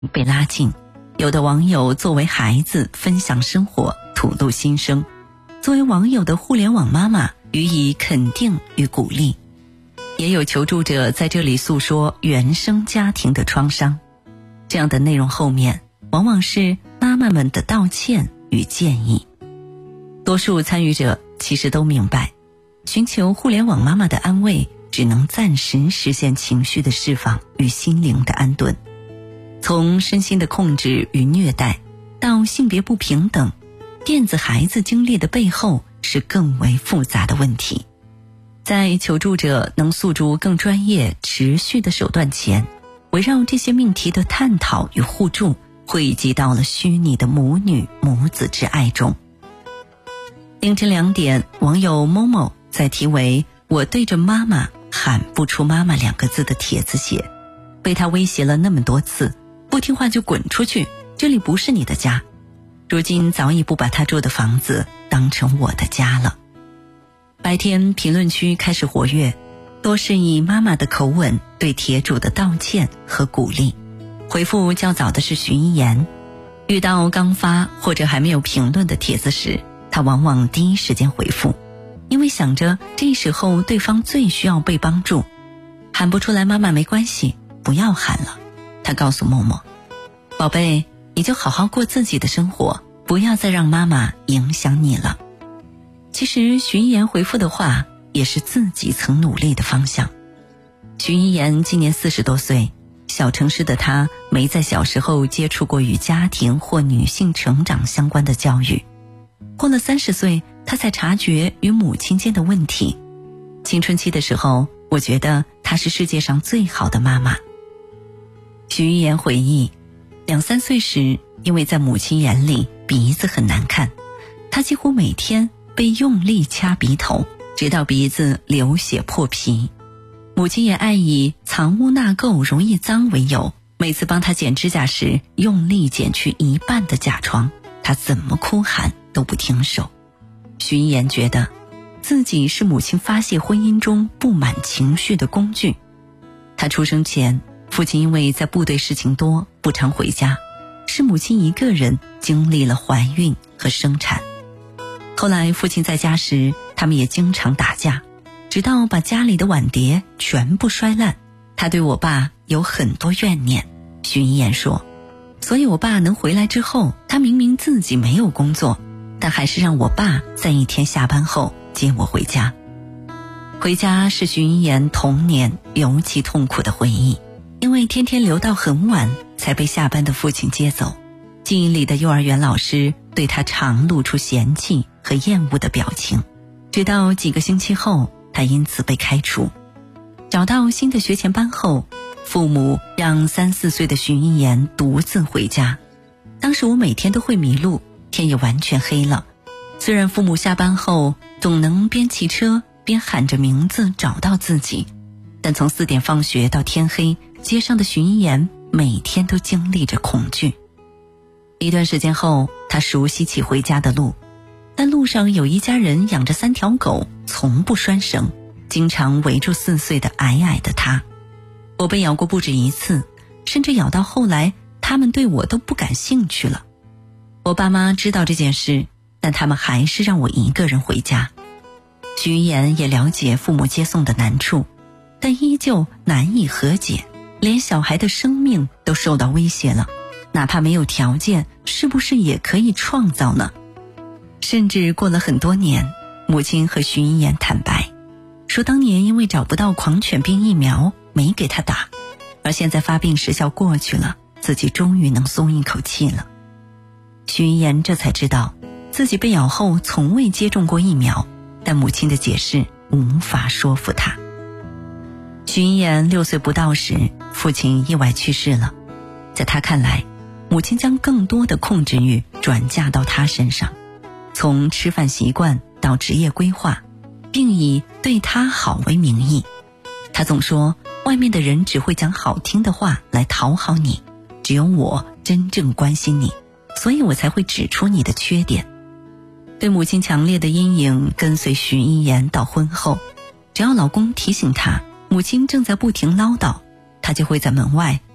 被拉近，有的网友作为孩子分享生活，吐露心声，作为网友的互联网妈妈予以肯定与鼓励。也有求助者在这里诉说原生家庭的创伤，这样的内容后面往往是妈妈们的道歉与建议。多数参与者其实都明白，寻求互联网妈妈的安慰只能暂时实现情绪的释放与心灵的安顿。从身心的控制与虐待到性别不平等，电子孩子经历的背后是更为复杂的问题。在求助者能诉诸更专业持续的手段前，围绕这些命题的探讨与互助汇集到了虚拟的母女母子之爱中。凌晨2点，网友某某在题为我对着妈妈喊不出妈妈2个字的帖子写，被他威胁了那么多次，不听话就滚出去，这里不是你的家。如今早已不把他住的房子当成我的家了。白天评论区开始活跃，多是以妈妈的口吻对帖主的道歉和鼓励。回复较早的是徐一言，遇到刚发或者还没有评论的帖子时，他往往第一时间回复，因为想着这时候对方最需要被帮助。喊不出来妈妈没关系，不要喊了。他告诉默默，宝贝，你就好好过自己的生活，不要再让妈妈影响你了。其实徐一言回复的话也是自己曾努力的方向。徐一言今年40多岁，小城市的他没在小时候接触过与家庭或女性成长相关的教育，过了30岁他才察觉与母亲间的问题。青春期的时候，我觉得她是世界上最好的妈妈。徐一言回忆，2、3岁时，因为在母亲眼里鼻子很难看，她几乎每天被用力掐鼻头，直到鼻子流血破皮。母亲也爱以藏污纳垢容易脏为由，每次帮她剪指甲时用力剪去一半的甲床，她怎么哭喊都不停手。徐一言觉得自己是母亲发泄婚姻中不满情绪的工具。他出生前，父亲因为在部队事情多，不常回家，是母亲一个人经历了怀孕和生产。后来父亲在家时，他们也经常打架，直到把家里的碗碟全部摔烂。他对我爸有很多怨念。徐一言说，所以我爸能回来之后，他明明自己没有工作，但还是让我爸在一天下班后接我回家。回家是徐一言童年尤其痛苦的回忆，因为天天留到很晚才被下班的父亲接走。记忆里的幼儿园老师对他常露出嫌弃和厌恶的表情，直到几个星期后，他因此被开除。找到新的学前班后，父母让3、4岁的徐一言独自回家。当时我每天都会迷路，天也完全黑了。虽然父母下班后总能边骑车边喊着名字找到自己，但从4点放学到天黑，街上的徐一言每天都经历着恐惧。一段时间后，他熟悉起回家的路，但路上有一家人养着3条狗，从不拴绳，经常围住4岁的矮矮的他。我被咬过不止一次，甚至咬到后来他们对我都不感兴趣了。我爸妈知道这件事，但他们还是让我一个人回家。徐一言也了解父母接送的难处，但依旧难以和解，连小孩的生命都受到威胁了，哪怕没有条件，是不是也可以创造呢？甚至过了很多年，母亲和徐一言坦白，说当年因为找不到狂犬病疫苗，没给他打，而现在发病时效过去了，自己终于能松一口气了。徐一言这才知道，自己被咬后从未接种过疫苗，但母亲的解释无法说服他。徐一言6岁不到时，父亲意外去世了。在他看来，母亲将更多的控制欲转嫁到他身上，从吃饭习惯到职业规划，并以对他好为名义。他总说，外面的人只会讲好听的话来讨好你，只有我真正关心你，所以我才会指出你的缺点。对母亲强烈的阴影跟随徐一言到婚后，只要老公提醒她母亲正在不停唠叨，她就会在门外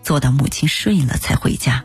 做到母亲睡了才回家。